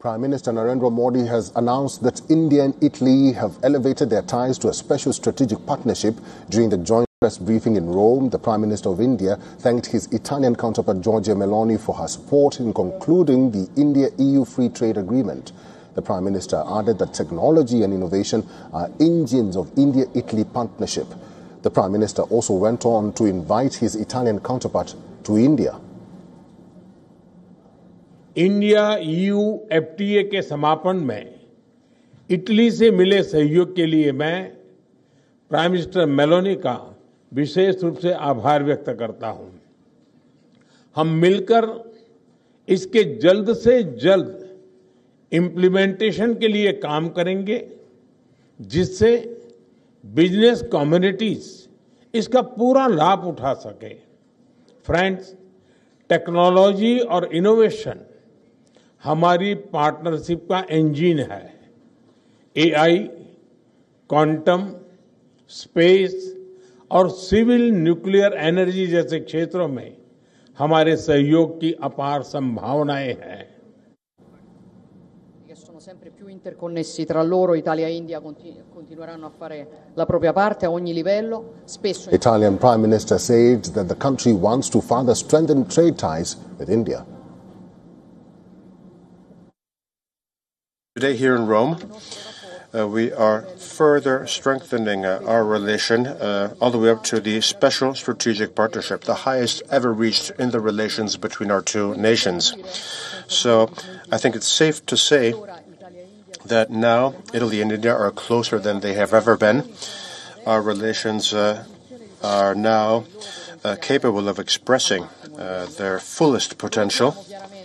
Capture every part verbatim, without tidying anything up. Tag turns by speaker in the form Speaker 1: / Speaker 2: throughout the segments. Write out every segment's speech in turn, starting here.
Speaker 1: Prime Minister Narendra Modi has announced that India and Italy have elevated their ties to a special strategic partnership. During the joint press briefing in Rome, the Prime Minister of India thanked his Italian counterpart Giorgia Meloni for her support in concluding the India-E U free trade agreement. The Prime Minister added that technology and innovation are engines of India-Italy partnership. The Prime Minister also went on to invite his Italian counterpart to India.
Speaker 2: India E U F T A के समापन में Italy से मिले सहयोग के लिए मैं prime minister Meloni का विशेष रूप से आभार व्यक्त करता हूं। हम मिलकर इसके जल्द से जल्द इम्प्लीमेंटेशन के लिए काम करेंगे, जिससे बिजनेस कम्युनिटीज इसका पूरा लाभ उठा सके। फ्रेंड्स, टेक्नोलॉजी और इनोवेशन हमारी पार्टनरशिप का इंजन है। ए आई, क्वांटम, स्पेस और सिविल न्यूक्लियर एनर्जी जैसे क्षेत्रों में हमारे सहयोग की अपार संभावनाएं हैं।
Speaker 3: Sono sempre più interconnessi tra loro, Italia e India continueranno a fare la propria parte a ogni livello. Spesso
Speaker 1: Italian Prime Minister said that the country wants to further strengthen trade ties with India.
Speaker 4: Today here in Rome, uh, we are further strengthening uh, our relation uh, all the way up to the special strategic partnership, the highest ever reached in the relations between our two nations. So I think it's safe to say that now Italy and India are closer than they have ever been. Our relations uh, are now uh, capable of expressing uh, their fullest potential.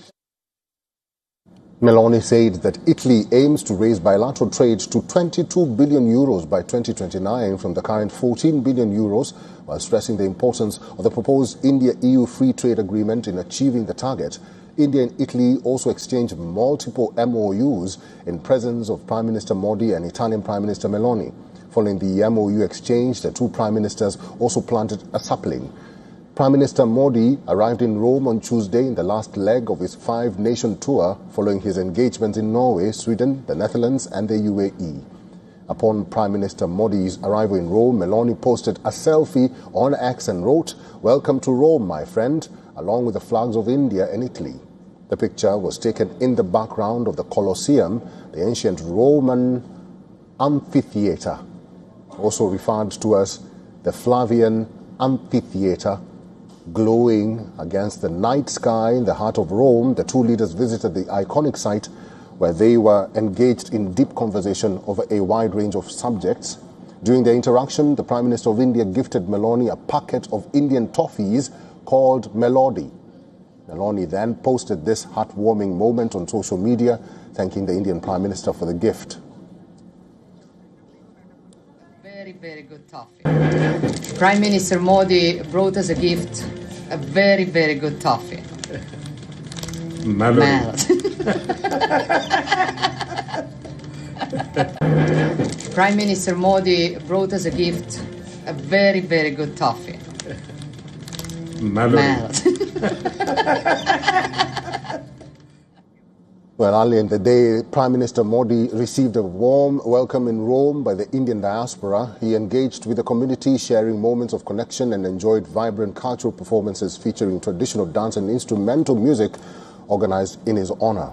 Speaker 1: Meloni said that Italy aims to raise bilateral trade to twenty-two billion euros by twenty twenty-nine from the current fourteen billion euros, while stressing the importance of the proposed India-E U free trade agreement in achieving the target. India and Italy also exchanged multiple M O Us in presence of Prime Minister Modi and Italian Prime Minister Meloni. Following the M O U exchange, the two prime ministers also planted a sapling. Prime Minister Modi arrived in Rome on Tuesday in the last leg of his five-nation tour following his engagements in Norway, Sweden, the Netherlands and the U A E. Upon Prime Minister Modi's arrival in Rome, Meloni posted a selfie on X and wrote, "Welcome to Rome, my friend," along with the flags of India and Italy. The picture was taken in the background of the Colosseum, the ancient Roman amphitheater, also referred to as the Flavian Amphitheater. Glowing against the night sky in the heart of Rome, the two leaders visited the iconic site where they were engaged in deep conversation over a wide range of subjects. During the interaction, the Prime Minister of India gifted Meloni a packet of Indian toffees called Melody. Meloni then posted this heartwarming moment on social media, thanking the Indian Prime Minister for the gift.
Speaker 3: Very, very good toffee. Prime Minister Modi brought us a gift, a very, very good toffee.
Speaker 2: Melody.
Speaker 3: Prime Minister Modi brought us a gift, a very, very good toffee.
Speaker 2: Melody.
Speaker 1: Well, earlier in the day, Prime Minister Modi received a warm welcome in Rome by the Indian diaspora. He engaged with the community, sharing moments of connection, and enjoyed vibrant cultural performances featuring traditional dance and instrumental music organized in his honor.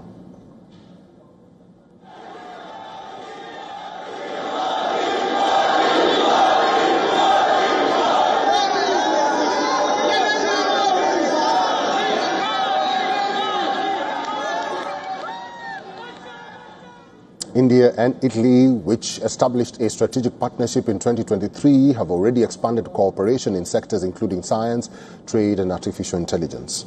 Speaker 1: India and Italy, which established a strategic partnership in twenty twenty-three, have already expanded cooperation in sectors including science, trade and artificial intelligence.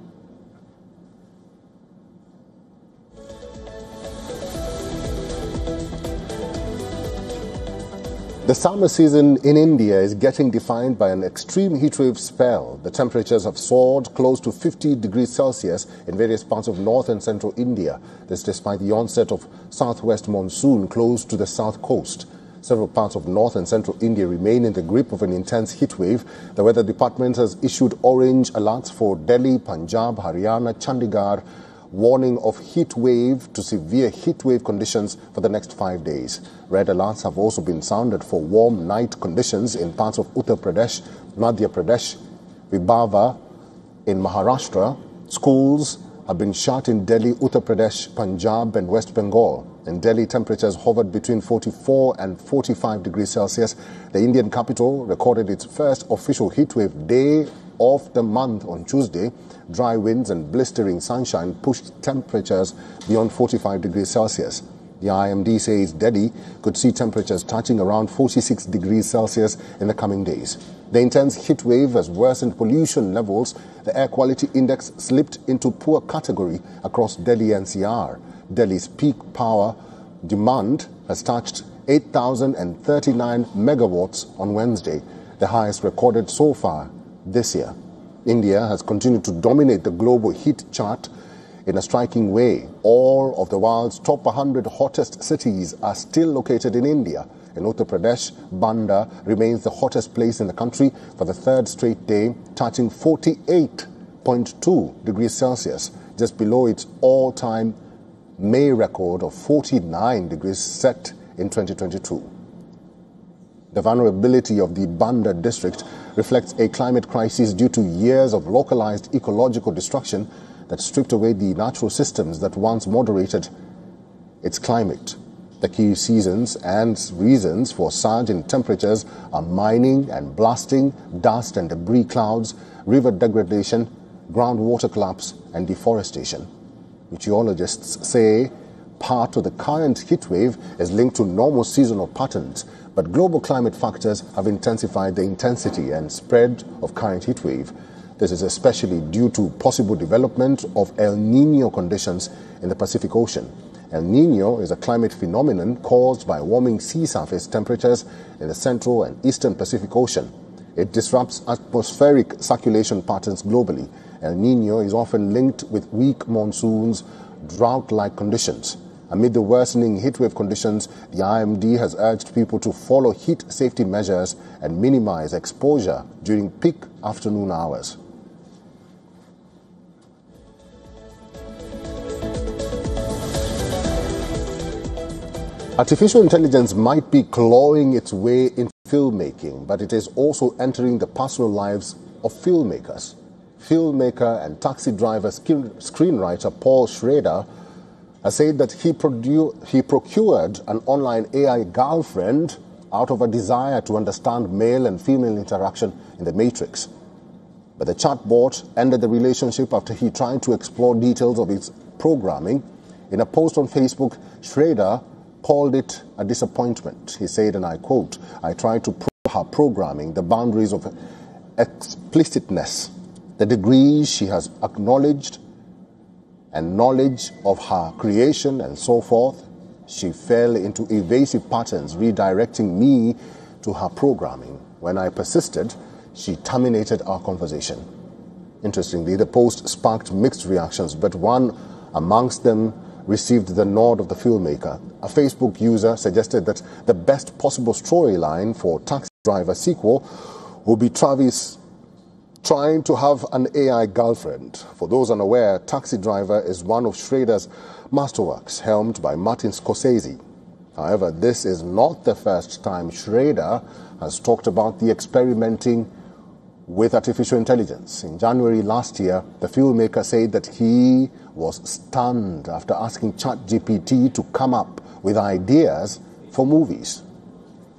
Speaker 1: The summer season in India is getting defined by an extreme heatwave spell. The temperatures have soared close to fifty degrees Celsius in various parts of north and central India. This despite the onset of southwest monsoon close to the south coast. Several parts of north and central India remain in the grip of an intense heatwave. The Weather Department has issued orange alerts for Delhi, Punjab, Haryana, Chandigarh, warning of heat wave to severe heat wave conditions for the next five days. Red alerts have also been sounded for warm night conditions in parts of Uttar Pradesh, Madhya Pradesh, Vibhava in Maharashtra. Schools have been shut in Delhi, Uttar Pradesh, Punjab and West Bengal. In Delhi, temperatures hovered between forty-four and forty-five degrees Celsius. The Indian capital recorded its first official heatwave day of the month on Tuesday. Dry winds and blistering sunshine pushed temperatures beyond forty-five degrees Celsius. The I M D says Delhi could see temperatures touching around forty-six degrees Celsius in the coming days. The intense heat wave has worsened pollution levels. The air quality index slipped into poor category across Delhi N C R. Delhi's peak power demand has touched eight thousand thirty-nine megawatts on Wednesday, the highest recorded so far this year. India has continued to dominate the global heat chart in a striking way. All of the world's top one hundred hottest cities are still located in India. In Uttar Pradesh, Banda remains the hottest place in the country for the third straight day, touching forty-eight point two degrees Celsius, just below its all-time May record of forty-nine degrees set in twenty twenty-two. The vulnerability of the Banda district reflects a climate crisis due to years of localized ecological destruction that stripped away the natural systems that once moderated its climate. The key seasons and reasons for surge in temperatures are mining and blasting, dust and debris clouds, river degradation, groundwater collapse and deforestation. Meteorologists say part of the current heat wave is linked to normal seasonal patterns, but global climate factors have intensified the intensity and spread of current heat wave. This is especially due to possible development of El Niño conditions in the Pacific Ocean. El Niño is a climate phenomenon caused by warming sea surface temperatures in the central and eastern Pacific Ocean. It disrupts atmospheric circulation patterns globally. El Niño is often linked with weak monsoons, drought-like conditions. Amid the worsening heatwave conditions, the I M D has urged people to follow heat safety measures and minimize exposure during peak afternoon hours. Artificial intelligence might be clawing its way into filmmaking, but it is also entering the personal lives of filmmakers. Filmmaker and taxi driver screenwriter Paul Schrader has said that he, produ- he procured an online A I girlfriend out of a desire to understand male and female interaction in the Matrix. But the chatbot ended the relationship after he tried to explore details of its programming. In a post on Facebook, Schrader called it a disappointment. He said, and I quote, "I tried to probe her programming, the boundaries of explicitness, the degrees she has acknowledged and knowledge of her creation and so forth. She fell into evasive patterns, redirecting me to her programming. When I persisted, she terminated our conversation." Interestingly, the post sparked mixed reactions, but one amongst them received the nod of the filmmaker. A Facebook user suggested that the best possible storyline for Taxi Driver sequel would be Travis trying to have an A I girlfriend. For those unaware, Taxi Driver is one of Schrader's masterworks, helmed by Martin Scorsese. However, this is not the first time Schrader has talked about the experimenting with artificial intelligence. In January last year, the filmmaker said that he was stunned after asking ChatGPT to come up with ideas for movies.